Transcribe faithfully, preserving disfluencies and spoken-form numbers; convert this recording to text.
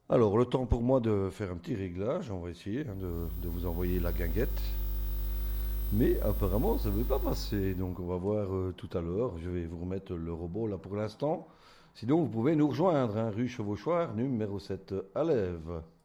Alors, le temps pour moi de faire un petit réglage. On va essayer hein, de, de vous envoyer la guinguette. Mais apparemment, ça ne veut pas passer. Donc, on va voir euh, tout à l'heure. Je vais vous remettre le robot là pour l'instant. Sinon, vous pouvez nous rejoindre, hein, rue Chevauchoir, numéro sept à Lève.